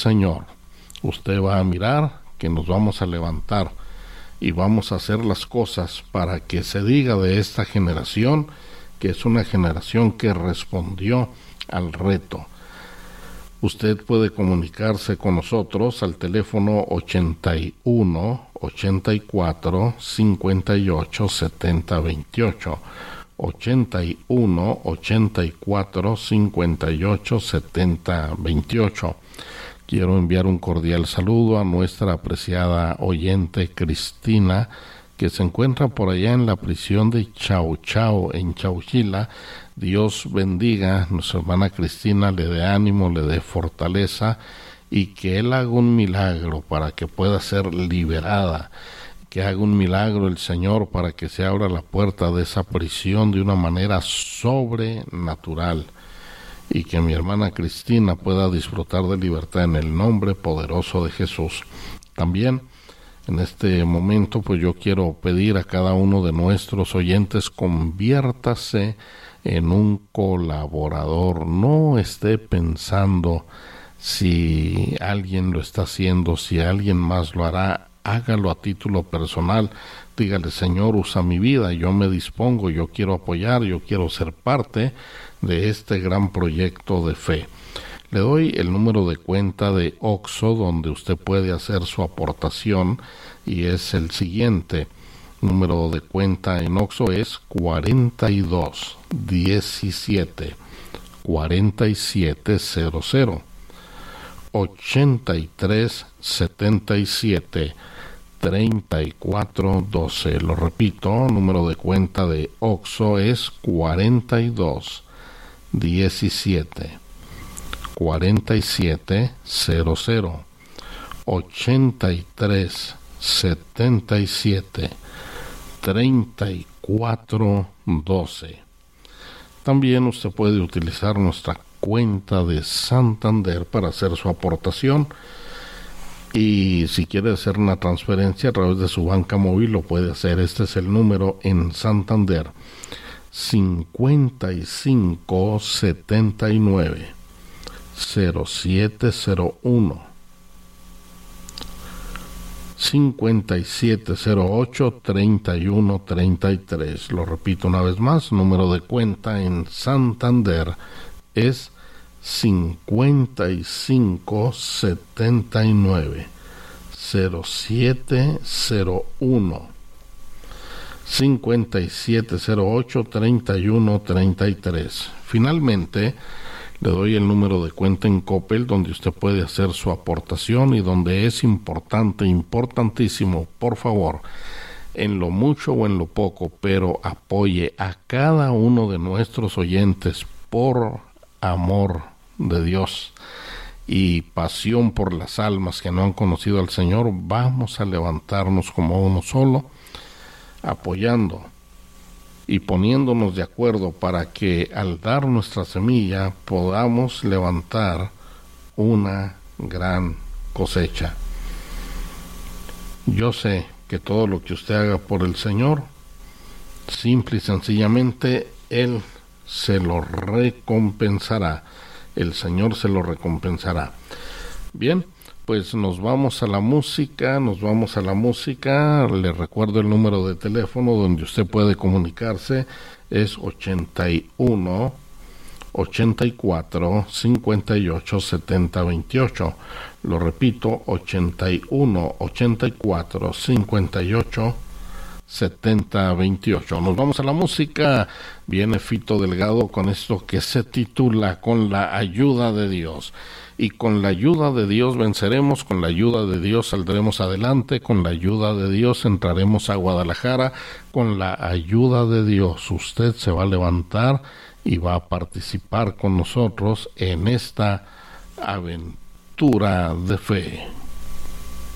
Señor. Usted va a mirar que nos vamos a levantar y vamos a hacer las cosas para que se diga de esta generación que es una generación que respondió al reto. Usted puede comunicarse con nosotros al teléfono 81 84 58 70 28. 81 84 58 70 28. Quiero enviar un cordial saludo a nuestra apreciada oyente Cristina, que se encuentra por allá en la prisión de Chau Chau, en Chauchila. Dios bendiga a nuestra hermana Cristina, le dé ánimo, le dé fortaleza y que Él haga un milagro para que pueda ser liberada. Que haga un milagro el Señor para que se abra la puerta de esa prisión de una manera sobrenatural y que mi hermana Cristina pueda disfrutar de libertad en el nombre poderoso de Jesús. También en este momento pues yo quiero pedir a cada uno de nuestros oyentes, conviértase en un colaborador. No esté pensando si alguien lo está haciendo, si alguien más lo hará. Hágalo a título personal. Dígale: Señor, usa mi vida, yo me dispongo, yo quiero apoyar, yo quiero ser parte de este gran proyecto de fe. Le doy el número de cuenta de OXXO donde usted puede hacer su aportación y es el siguiente. Número de cuenta en OXXO es 42 17 4700 83 77 34 12. Lo repito, número de cuenta de OXXO es 42 17 47 00 83 77 34 12. También usted puede utilizar nuestra cuenta de Santander para hacer su aportación, y si quiere hacer una transferencia a través de su banca móvil lo puede hacer. Este es el número en Santander: 55 79 0701 5708 3133. Lo repito una vez más, número de cuenta en Santander es 55 79 0701 5708 3133. Finalmente le doy el número de cuenta en Coppel donde usted puede hacer su aportación y donde es importante, importantísimo, por favor, en lo mucho o en lo poco, pero apoye a cada uno de nuestros oyentes por amor de Dios y pasión por las almas que no han conocido al Señor. Vamos a levantarnos como uno solo, apoyando y poniéndonos de acuerdo para que al dar nuestra semilla podamos levantar una gran cosecha. Yo sé que todo lo que usted haga por el Señor, simple y sencillamente, Él se lo recompensará. El Señor se lo recompensará. Bien, pues nos vamos a la música. Le recuerdo el número de teléfono donde usted puede comunicarse. Es 81 84 58 70 28. Lo repito, 81 84 58 70 28. Nos vamos a la música. Viene Fito Delgado con esto que se titula Con la ayuda de Dios. Y con la ayuda de Dios venceremos, con la ayuda de Dios saldremos adelante, con la ayuda de Dios entraremos a Guadalajara, con la ayuda de Dios usted se va a levantar y va a participar con nosotros en esta aventura de fe.